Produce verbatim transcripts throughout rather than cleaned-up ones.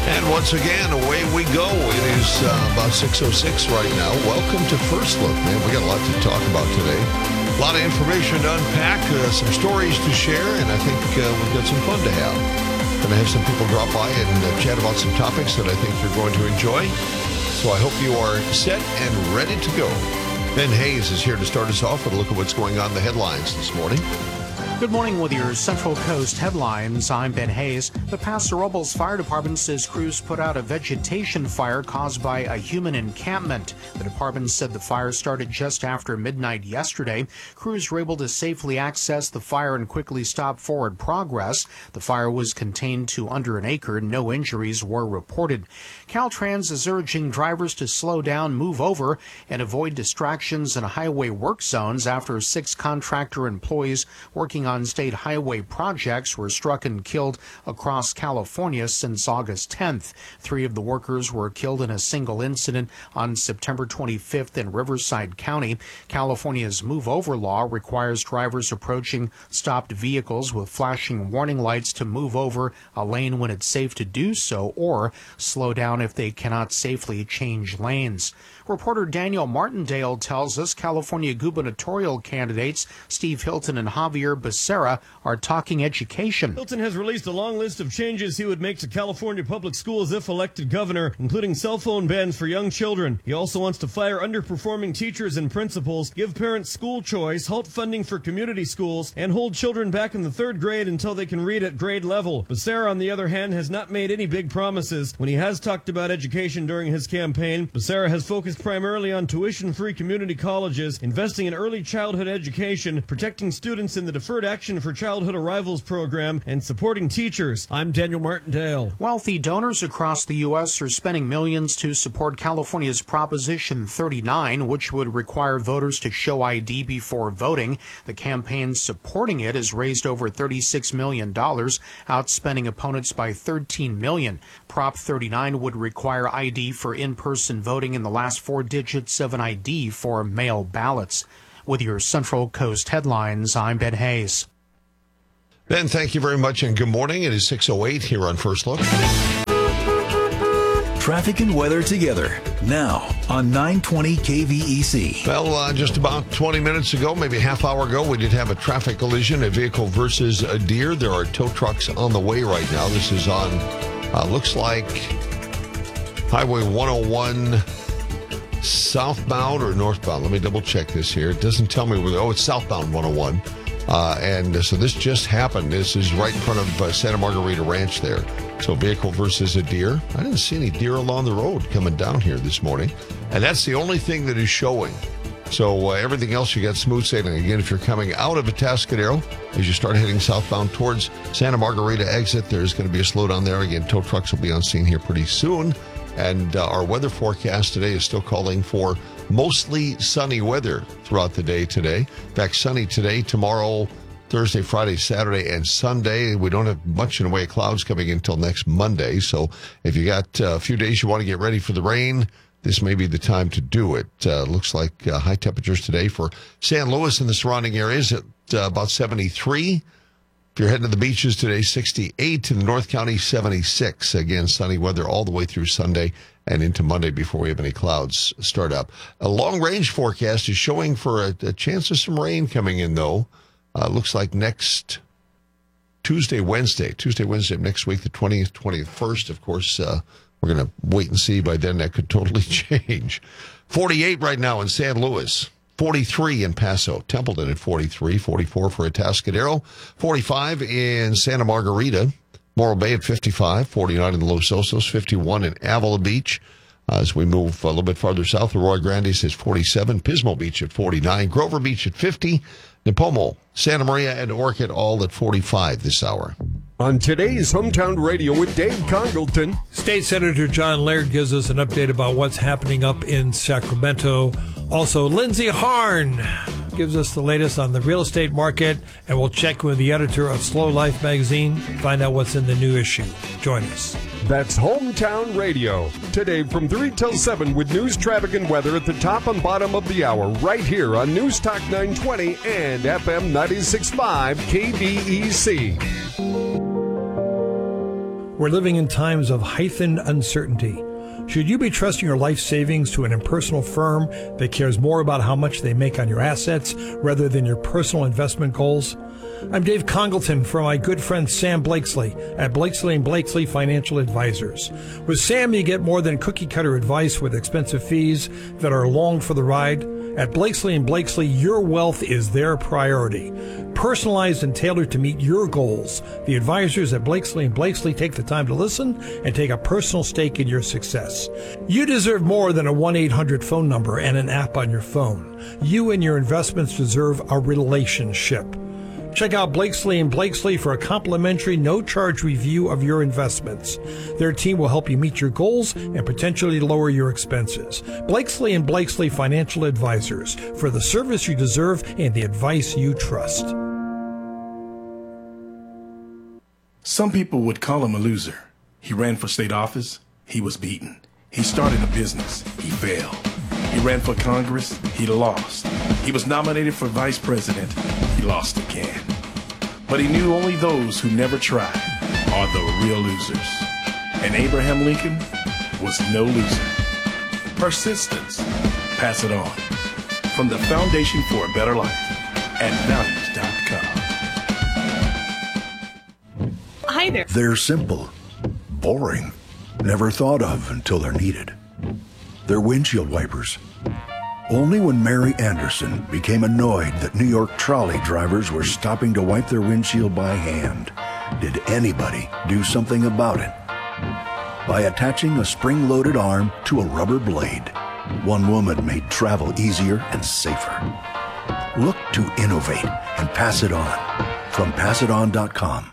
And once again, away we go. It is uh, about six oh six right now. Welcome to First Look, man. We got a lot to talk about today. A lot of information to unpack, uh, some stories to share, and I think uh, we've got some fun to have. Going to have some people drop by and uh, chat about some topics that I think you're going to enjoy. So I hope you are set and ready to go. Ben Hayes is here to start us off with a look at what's going on in the headlines this morning. Good morning with your Central Coast headlines. I'm Ben Hayes. The Paso Robles Fire Department says crews put out a vegetation fire caused by a human encampment. The department said the fire started just after midnight yesterday. Crews were able to safely access the fire and quickly stop forward progress. The fire was contained to under an acre. No injuries were reported. Caltrans is urging drivers to slow down, move over, and avoid distractions in highway work zones after six contractor employees working on on state highway projects were struck and killed across California since August tenth. Three of the workers were killed in a single incident on September twenty-fifth in Riverside County. California's Move Over law requires drivers approaching stopped vehicles with flashing warning lights to move over a lane when it's safe to do so or slow down if they cannot safely change lanes. Reporter Daniel Martindale tells us California gubernatorial candidates Steve Hilton and Javier Becerra are talking education. Hilton has released a long list of changes he would make to California public schools if elected governor, including cell phone bans for young children. He also wants to fire underperforming teachers and principals, give parents school choice, halt funding for community schools, and hold children back in the third grade until they can read at grade level. Becerra, on the other hand, has not made any big promises. When he has talked about education during his campaign, Becerra has focused primarily on tuition-free community colleges, investing in early childhood education, protecting students in the Deferred Action for Childhood Arrivals program, and supporting teachers. I'm Daniel Martindale. Wealthy donors across the U S are spending millions to support California's Proposition thirty-nine, which would require voters to show I D before voting. The campaign supporting it has raised over thirty-six million dollars, outspending opponents by thirteen million dollars. Prop thirty-nine would require I D for in-person voting in the last four digits of an I D for mail ballots. With your Central Coast headlines, I'm Ben Hayes. Ben, thank you very much, and good morning. It is six oh eight here on First Look. Traffic and weather together, now on nine twenty K V E C. Well, uh, just about twenty minutes ago, maybe a half hour ago, we did have a traffic collision, a vehicle versus a deer. There are tow trucks on the way right now. This is on, uh, looks like Highway one oh one southbound or northbound. Let me double check this here. It doesn't tell me whether, oh, it's southbound one oh one. Uh, and so this just happened. This is right in front of uh, Santa Margarita Ranch there. So vehicle versus a deer. I didn't see any deer along the road coming down here this morning. And that's the only thing that is showing. So uh, everything else, you got smooth sailing. Again, if you're coming out of Atascadero, as you start heading southbound towards Santa Margarita exit, there's going to be a slowdown there. Again, tow trucks will be on scene here pretty soon. And uh, our weather forecast today is still calling for mostly sunny weather throughout the day today. In fact, sunny today, tomorrow, Thursday, Friday, Saturday, and Sunday. We don't have much in the way of clouds coming in until next Monday. So if you got uh, a few days you want to get ready for the rain, this may be the time to do it. Uh, looks like uh, high temperatures today for San Luis and the surrounding areas at uh, about seventy-three. If you're heading to the beaches today, sixty-eight. In the North County, seventy-six. Again, sunny weather all the way through Sunday and into Monday before we have any clouds start up. A long-range forecast is showing for a, a chance of some rain coming in, though. Uh, looks like next Tuesday, Wednesday. Tuesday, Wednesday of next week, the twentieth, twenty-first. Of course, uh, we're going to wait and see. By then, that could totally change. forty-eight right now in San Luis. forty-three in Paso, Templeton at forty-three, forty-four for Atascadero, forty-five in Santa Margarita, Morro Bay at fifty-five, forty-nine in Los Osos, fifty-one in Avila Beach. Uh, as we move a little bit farther south, Arroyo Grande says forty-seven, Pismo Beach at forty-nine, Grover Beach at fifty, Nipomo, Santa Maria, and Orchid all at forty-five this hour. On today's Hometown Radio with Dave Congleton, State Senator John Laird gives us an update about what's happening up in Sacramento. Also, Lindsay Harn gives us the latest on the real estate market, and we'll check with the editor of Slow Life magazine, find out what's in the new issue. Join us. That's Hometown Radio. Today from three till seven with news, traffic, and weather at the top and bottom of the hour, right here on News Talk nine twenty and F M ninety-six point five K V E C. We're living in times of heightened uncertainty. Should you be trusting your life savings to an impersonal firm that cares more about how much they make on your assets rather than your personal investment goals? I'm Dave Congleton from my good friend Sam Blakesley at Blakesley and Blakesley Financial Advisors. With Sam, you get more than cookie-cutter advice with expensive fees that are along for the ride. At Blakesley and Blakesley, your wealth is their priority. Personalized and tailored to meet your goals, the advisors at Blakesley and Blakesley take the time to listen and take a personal stake in your success. You deserve more than a one eight hundred phone number and an app on your phone. You and your investments deserve a relationship. Check out Blakesley and Blakesley for a complimentary, no-charge review of your investments. Their team will help you meet your goals and potentially lower your expenses. Blakesley and Blakesley Financial Advisors, for the service you deserve and the advice you trust. Some people would call him a loser. He ran for state office. He was beaten. He started a business. He failed. He ran for Congress. He lost. He was nominated for vice president. He lost again. But he knew only those who never try are the real losers. And Abraham Lincoln was no loser. Persistence. Pass it on. From the Foundation for a Better Life at values dot com. Hi there. They're simple, boring, never thought of until they're needed. They're windshield wipers. Only when Mary Anderson became annoyed that New York trolley drivers were stopping to wipe their windshield by hand did anybody do something about it. By attaching a spring-loaded arm to a rubber blade, one woman made travel easier and safer. Look to innovate and pass it on from pass it on dot com.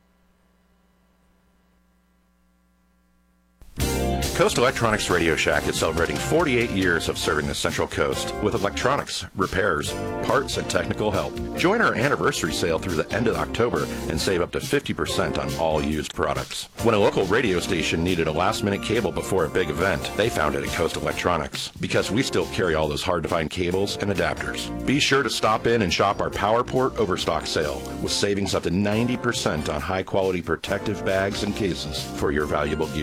Coast Electronics Radio Shack is celebrating forty-eight years of serving the Central Coast with electronics, repairs, parts, and technical help. Join our anniversary sale through the end of October and save up to fifty percent on all used products. When a local radio station needed a last-minute cable before a big event, they found it at Coast Electronics because we still carry all those hard-to-find cables and adapters. Be sure to stop in and shop our PowerPort Overstock sale with savings up to ninety percent on high-quality protective bags and cases for your valuable gear.